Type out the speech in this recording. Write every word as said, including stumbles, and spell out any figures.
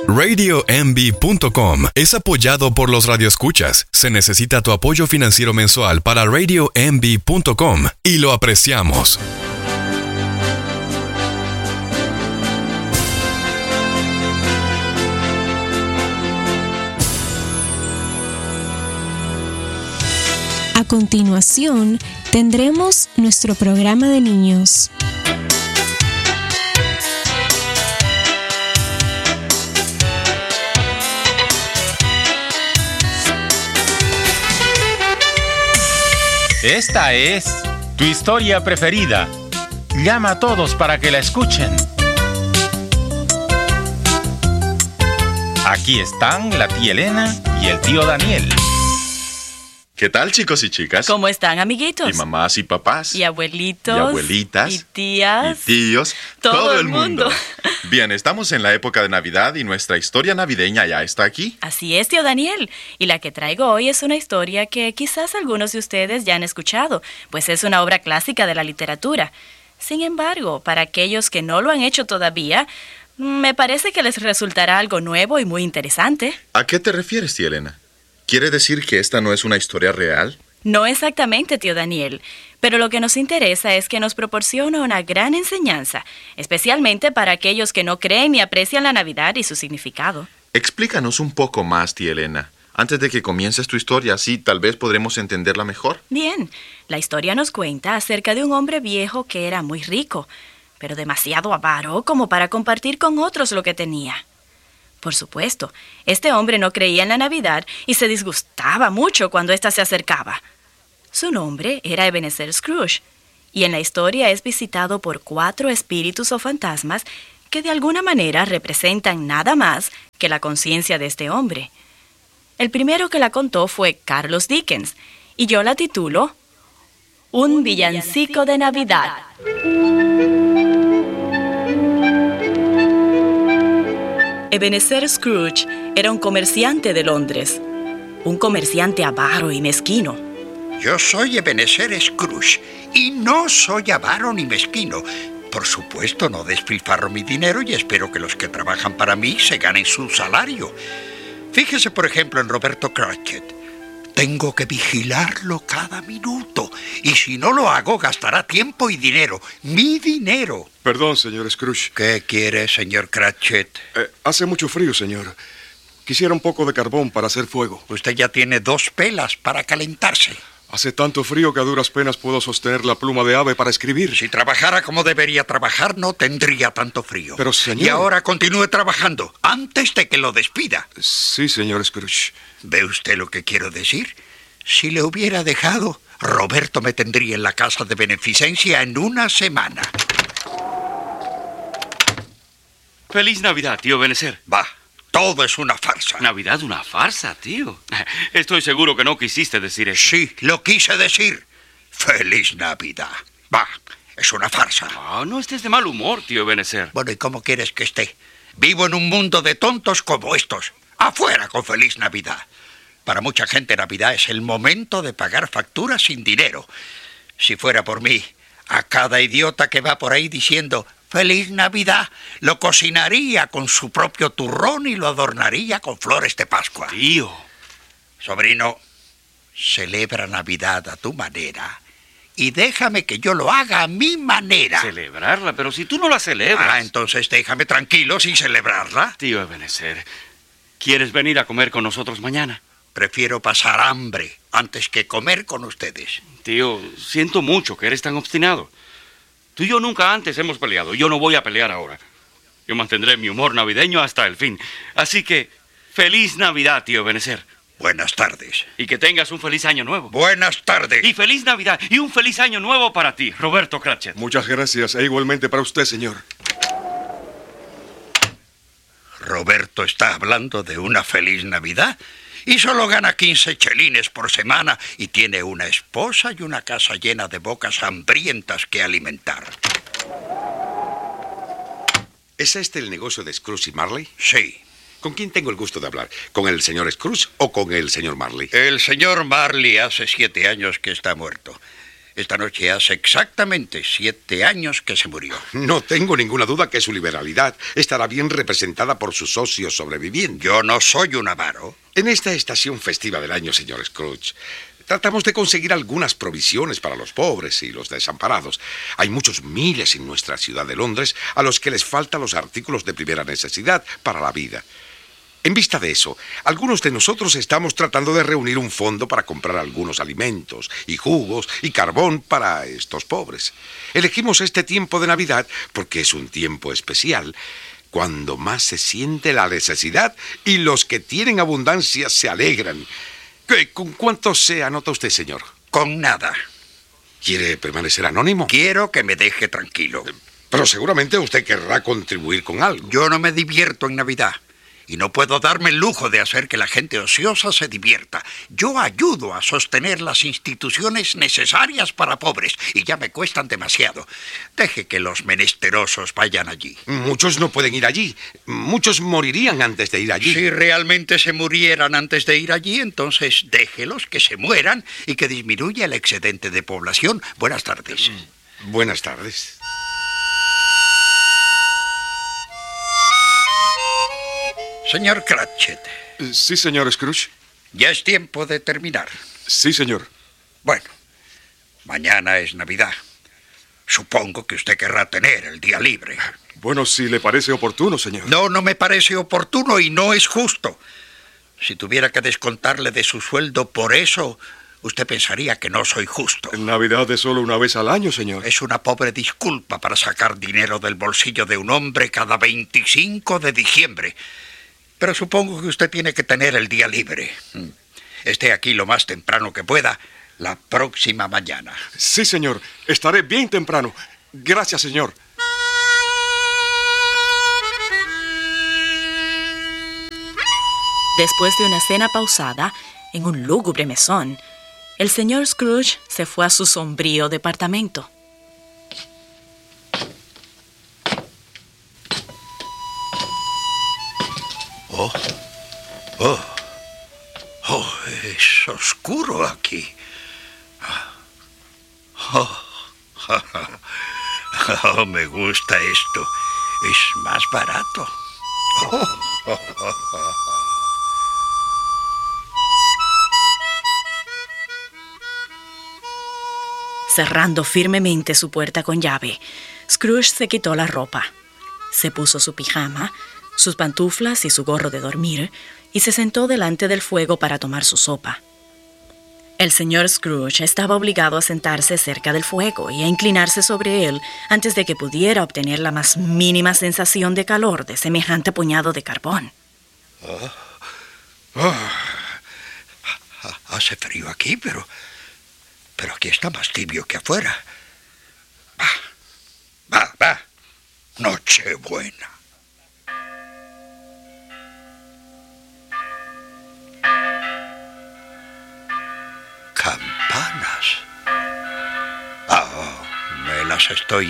radio m b punto com es apoyado por los radioescuchas. Se necesita tu apoyo financiero mensual para radio m b punto com y lo apreciamos. A continuación, tendremos nuestro programa de niños. Esta es tu historia preferida. Llama a todos para que la escuchen. Aquí están la tía Elena y el tío Daniel. ¿Qué tal, chicos y chicas? ¿Cómo están, amiguitos? Y mamás y papás. Y abuelitos. Y abuelitas. Y tías. Y tíos. Todo, todo el el mundo. mundo. Bien, estamos en la época de Navidad y nuestra historia navideña ya está aquí. Así es, tío Daniel. Y la que traigo hoy es una historia que quizás algunos de ustedes ya han escuchado, pues es una obra clásica de la literatura. Sin embargo, para aquellos que no lo han hecho todavía, me parece que les resultará algo nuevo y muy interesante. ¿A qué te refieres, tía Elena? ¿Quiere decir que esta no es una historia real? No exactamente, tío Daniel, pero lo que nos interesa es que nos proporciona una gran enseñanza, especialmente para aquellos que no creen ni aprecian la Navidad y su significado. Explícanos un poco más, tía Elena. Antes de que comiences tu historia, así tal vez podremos entenderla mejor. Bien, la historia nos cuenta acerca de un hombre viejo que era muy rico, pero demasiado avaro como para compartir con otros lo que tenía. Por supuesto, este hombre no creía en la Navidad y se disgustaba mucho cuando ésta se acercaba. Su nombre era Ebenezer Scrooge, y en la historia es visitado por cuatro espíritus o fantasmas que de alguna manera representan nada más que la conciencia de este hombre. El primero que la contó fue Carlos Dickens, y yo la titulo Un villancico de Navidad. Ebenezer Scrooge era un comerciante de Londres, un comerciante avaro y mezquino. Yo soy Ebenezer Scrooge y no soy avaro ni mezquino. Por supuesto, no despilfarro mi dinero y espero que los que trabajan para mí se ganen su salario. Fíjese, por ejemplo, en Roberto Cratchit. Tengo que vigilarlo cada minuto y si no lo hago gastará tiempo y dinero. ¡Mi dinero! Perdón, señor Scrooge. ¿Qué quiere, señor Cratchit? Eh, hace mucho frío, señor. Quisiera un poco de carbón para hacer fuego. Usted ya tiene dos pelas para calentarse. Hace tanto frío que a duras penas puedo sostener la pluma de ave para escribir. Si trabajara como debería trabajar, no tendría tanto frío. Pero, señor... Y ahora continúe trabajando, antes de que lo despida. Sí, señor Scrooge. ¿Ve usted lo que quiero decir? Si le hubiera dejado, Roberto me tendría en la casa de beneficencia en una semana. ¡Feliz Navidad, tío Ebenezer! Va, todo es una farsa. ¿Navidad una farsa, tío? Estoy seguro que no quisiste decir eso. Sí, lo quise decir. ¡Feliz Navidad! Va, es una farsa. Ah, no estés de mal humor, tío Ebenezer. Bueno, ¿y cómo quieres que esté? Vivo en un mundo de tontos como estos. ¡Afuera con Feliz Navidad! Para mucha gente, Navidad es el momento de pagar facturas sin dinero. Si fuera por mí, a cada idiota que va por ahí diciendo ¡Feliz Navidad!, lo cocinaría con su propio turrón y lo adornaría con flores de Pascua. Tío. Sobrino, celebra Navidad a tu manera y déjame que yo lo haga a mi manera. ¿Celebrarla? Pero si tú no la celebras. Ah, entonces déjame tranquilo sin celebrarla. Tío Ebenezer, ¿quieres venir a comer con nosotros mañana? Prefiero pasar hambre antes que comer con ustedes. Tío, siento mucho que eres tan obstinado. Tú y yo nunca antes hemos peleado. Yo no voy a pelear ahora. Yo mantendré mi humor navideño hasta el fin. Así que, ¡feliz Navidad, tío Ebenezer! Buenas tardes. Y que tengas un feliz año nuevo. Buenas tardes. Y feliz Navidad y un feliz año nuevo para ti, Roberto Cratchit. Muchas gracias, e igualmente para usted, señor. Roberto está hablando de una feliz Navidad y solo gana quince chelines por semana y tiene una esposa y una casa llena de bocas hambrientas que alimentar. ¿Es este el negocio de Scrooge y Marley? Sí. ¿Con quién tengo el gusto de hablar? ¿Con el señor Scrooge o con el señor Marley? El señor Marley hace siete años que está muerto. Esta noche hace exactamente siete años que se murió. No tengo ninguna duda que su liberalidad estará bien representada por sus socios sobrevivientes. Yo no soy un avaro. En esta estación festiva del año, señor Scrooge, tratamos de conseguir algunas provisiones para los pobres y los desamparados. Hay muchos miles en nuestra ciudad de Londres a los que les faltan los artículos de primera necesidad para la vida. En vista de eso, algunos de nosotros estamos tratando de reunir un fondo para comprar algunos alimentos y jugos y carbón para estos pobres. Elegimos este tiempo de Navidad porque es un tiempo especial, cuando más se siente la necesidad y los que tienen abundancia se alegran. ¿Con cuánto se anota usted, señor? Con nada. ¿Quiere permanecer anónimo? Quiero que me deje tranquilo. Pero seguramente usted querrá contribuir con algo. Yo no me divierto en Navidad. Y no puedo darme el lujo de hacer que la gente ociosa se divierta. Yo ayudo a sostener las instituciones necesarias para pobres, y ya me cuestan demasiado. Deje que los menesterosos vayan allí. Muchos no pueden ir allí. Muchos morirían antes de ir allí. Si realmente se murieran antes de ir allí, entonces déjelos que se mueran y que disminuya el excedente de población. Buenas tardes. Buenas tardes. Señor Cratchit. Sí, señor Scrooge. Ya es tiempo de terminar. Sí, señor. Bueno, mañana es Navidad. Supongo que usted querrá tener el día libre. Bueno, si le parece oportuno, señor. No, no me parece oportuno y no es justo. Si tuviera que descontarle de su sueldo por eso, usted pensaría que no soy justo. Navidad es solo una vez al año, señor. Es una pobre disculpa para sacar dinero del bolsillo de un hombre cada veinticinco de diciembre. Pero supongo que usted tiene que tener el día libre. Esté aquí lo más temprano que pueda la próxima mañana. Sí, señor. Estaré bien temprano. Gracias, señor. Después de una cena pausada en un lúgubre mesón, el señor Scrooge se fue a su sombrío departamento. Oh, oh, oh, es oscuro aquí. Oh, oh, me gusta esto. Es más barato. Oh, oh, oh, oh. Cerrando firmemente su puerta con llave, Scrooge se quitó la ropa, se puso su pijama, sus pantuflas y su gorro de dormir, y se sentó delante del fuego para tomar su sopa. El señor Scrooge estaba obligado a sentarse cerca del fuego y a inclinarse sobre él antes de que pudiera obtener la más mínima sensación de calor de semejante puñado de carbón. Oh, oh. Hace frío aquí, pero... pero aquí está más tibio que afuera. Va, va, va. Nochebuena. Campanas. Ah, oh, me las estoy